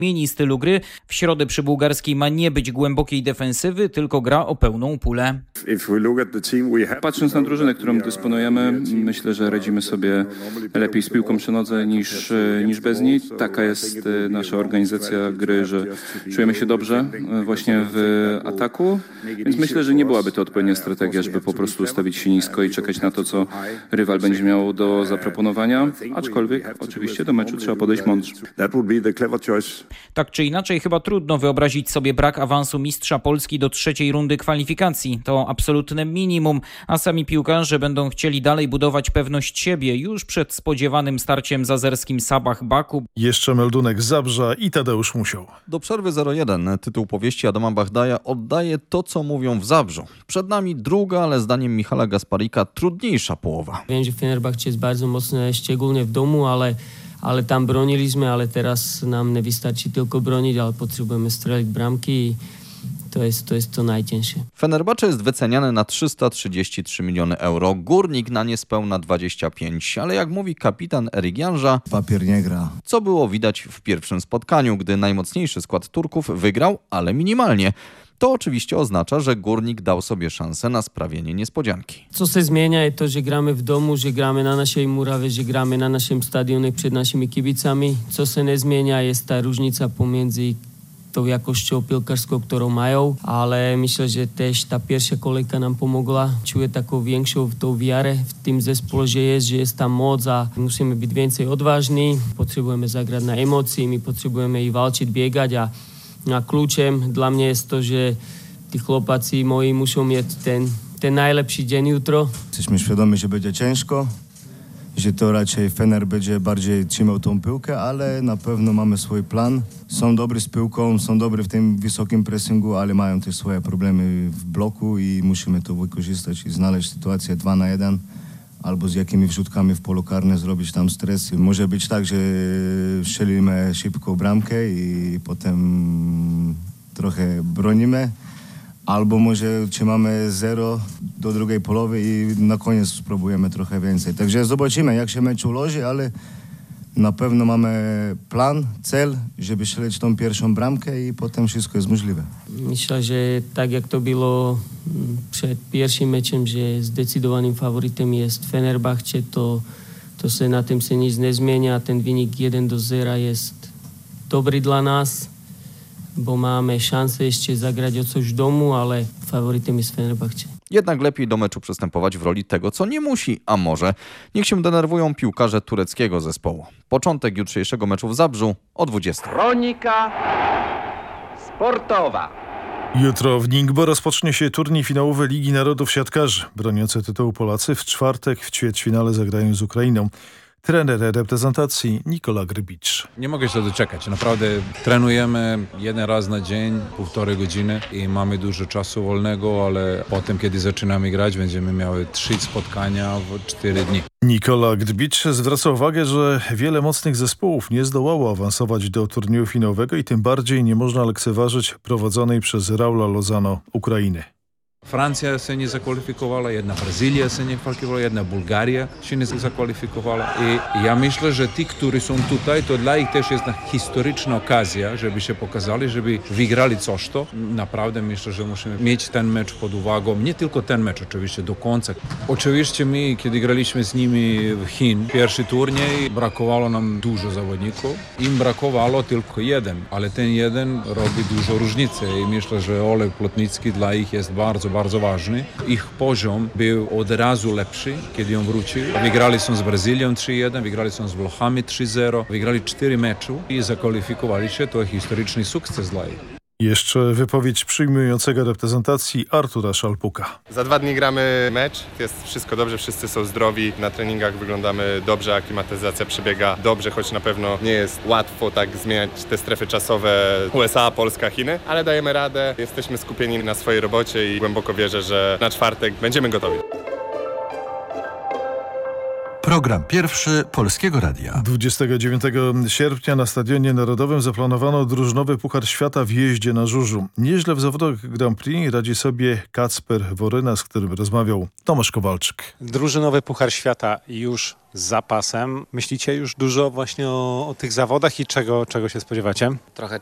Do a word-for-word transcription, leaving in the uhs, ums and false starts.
Zmieni stylu gry. W środę przy bułgarskiej ma nie być głębokiej defensywy, tylko gra o pełną pulę. Patrząc na drużynę, którą dysponujemy, myślę, że radzimy sobie lepiej z piłką przy nodze niż, niż bez niej. Taka jest nasza organizacja gry, że czujemy się dobrze właśnie w ataku, więc myślę, że nie byłaby to odpowiednia strategia, żeby po prostu ustawić się nisko i czekać na to, co rywal będzie miał do zaproponowania, aczkolwiek oczywiście do meczu trzeba podejść mądrze. Tak czy inaczej, chyba trudno wyobrazić sobie brak awansu mistrza Polski do trzeciej rundy kwalifikacji. To absolutne minimum, a sami piłkarze będą chcieli dalej budować pewność siebie już przed spodziewanym starciem z azerskim Sabah Baku. Jeszcze meldunek z Zabrza i Tadeusz Musiał. Do przerwy zero jeden tytuł powieści Adama Bahdaja oddaje to, co mówią w Zabrzu. Przed nami druga, ale zdaniem Michala Gasparika trudniejsza połowa. Wiem, że Fenerbahce jest bardzo mocne, szczególnie w domu, ale ale tam broniliśmy, ale teraz nam nie wystarczy tylko bronić, ale potrzebujemy strzelić bramki i to jest to, jest to najcięższe. Fenerbahce jest wyceniany na trzysta trzydzieści trzy miliony euro, Górnik na niespełna dwadzieścia pięć, ale jak mówi kapitan Erik Janża, papier nie gra. Co było widać w pierwszym spotkaniu, gdy najmocniejszy skład Turków wygrał, ale minimalnie. To oczywiście oznacza, że Górnik dał sobie szansę na sprawienie niespodzianki. Co się zmienia jest to, że gramy w domu, że gramy na naszej murawie, że gramy na naszym stadionie przed naszymi kibicami. Co się nie zmienia jest ta różnica pomiędzy tą jakością piłkarską, którą mają, ale myślę, że też ta pierwsza kolejka nam pomogła. Czuję taką większą tą wiarę w tym zespole, że jest, że jest tam moc a musimy być więcej odważni. Potrzebujemy zagrać na emocji, my potrzebujemy i walczyć, biegać a A kluczem dla mnie jest to, że ci chłopacy moi muszą mieć ten, ten najlepszy dzień jutro. Jesteśmy świadomi, że będzie ciężko, że to raczej Fener będzie bardziej trzymał tą piłkę, ale na pewno mamy swój plan. Są dobrzy z piłką, są dobrzy w tym wysokim pressingu, ale mają też swoje problemy w bloku i musimy to wykorzystać i znaleźć sytuację dwa na jeden. Albo z jakimi wrzutkami w polu karne zrobić tam stres. Może być tak, że strzelimy szybką bramkę i potem trochę bronimy. Albo może trzymamy zero do drugiej połowy i na koniec spróbujemy trochę więcej. Także zobaczymy, jak się mecz ułoży, ale na pewno mamy plan, cel, żeby strzelić tą pierwszą bramkę i potem wszystko jest możliwe. Myślę, że tak jak to było przed pierwszym meczem, że zdecydowanym faworytem jest Fenerbahce, to, to się na tym się nic nie zmienia. Ten wynik jeden do zera jest dobry dla nas, bo mamy szansę jeszcze zagrać o coś w domu, ale faworytem jest Fenerbahce. Jednak lepiej do meczu przystępować w roli tego, co nie musi, a może. Niech się denerwują piłkarze tureckiego zespołu. Początek jutrzejszego meczu w Zabrzu o dwudziestej. Kronika sportowa. Jutro w Ningbo rozpocznie się turniej finałowy Ligi Narodów Siatkarzy. Broniący tytułu Polacy w czwartek w ćwierćfinale zagrają z Ukrainą. Trener reprezentacji Nikola Grbicz. Nie mogę się doczekać. Naprawdę trenujemy jeden raz na dzień, półtorej godziny i mamy dużo czasu wolnego, ale potem, kiedy zaczynamy grać, będziemy miały trzy spotkania w cztery dni. Nikola Grbicz zwraca uwagę, że wiele mocnych zespołów nie zdołało awansować do turnieju finałowego i tym bardziej nie można lekceważyć prowadzonej przez Raula Lozano Ukrainy. Francja się nie zakwalifikowała, jedna Brazylia się nie kwalifikowała, jedna Bułgaria się nie zakwalifikowała i ja myślę, że ci, którzy są tutaj, to dla nich też jest historyczna okazja, żeby się pokazali, żeby wygrali coś to. Naprawdę myślę, że musimy mieć ten mecz pod uwagą, nie tylko ten mecz oczywiście do końca. Oczywiście my, kiedy graliśmy z nimi w Chin, pierwszy turniej, brakowało nam dużo zawodników, im brakowało tylko jeden, ale ten jeden robi dużo różnicy i myślę, że Olek Plotnicki dla nich jest bardzo bardzo ważny. Ich poziom był od razu lepszy, kiedy on wrócił. Wygrali są z Brazylią trzy jeden, wygrali są z Włochami trzy zero, wygrali cztery mecze i zakwalifikowali się. To historyczny sukces dla nich. Jeszcze wypowiedź przyjmującego reprezentacji Artura Szalpuka. Za dwa dni gramy mecz, jest wszystko dobrze, wszyscy są zdrowi, na treningach wyglądamy dobrze, aklimatyzacja przebiega dobrze, choć na pewno nie jest łatwo tak zmieniać te strefy czasowe U S A, Polska, Chiny, ale dajemy radę, jesteśmy skupieni na swojej robocie i głęboko wierzę, że na czwartek będziemy gotowi. Program pierwszy Polskiego Radia. dwudziestego dziewiątego sierpnia na Stadionie Narodowym zaplanowano drużynowy Puchar Świata w jeździe na żużlu. Nieźle w zawodach Grand Prix radzi sobie Kacper Woryna, z którym rozmawiał Tomasz Kowalczyk. Drużynowy Puchar Świata już z zapasem. Myślicie już dużo właśnie o, o tych zawodach i czego, czego się spodziewacie? Trochę